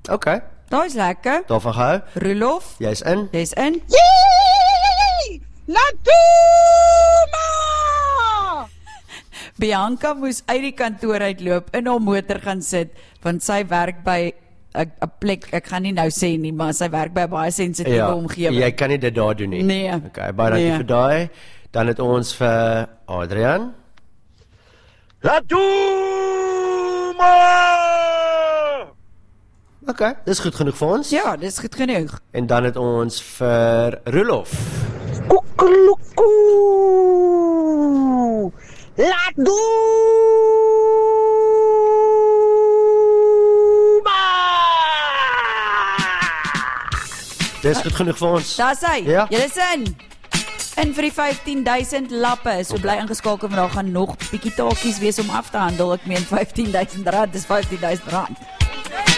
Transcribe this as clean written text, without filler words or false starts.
Okay, Daai is lekker. daarvan gehou. Roelof, Jy's in. jy's in. Yay! Latuma! Bianca moes uit die kantoor uitloop, in haar motor gaan sit, want sy werk by 'n plek, ek gaan nie nou sê nie, maar sy werk by 'n baie sensitiewe omgewing. Jy kan nie dit daar doen nie. Nee. Okay, baie dankie Nee. vir daai. Dan het ons vir Adrian. Latuma! Okay, dis goed genoeg vir ons. Ja, dis goed genoeg. En dan het ons vir Roelof. Kukeluku! Latuma! Dis goed genoeg vir ons. Daar's hy. Ja. Julle is in. In vir die 15.000 lappe. So bly ingeskakel, maar daar gaan nog bietjie taakies wees om af te handel. Ek meen R15.000, dis R15.000.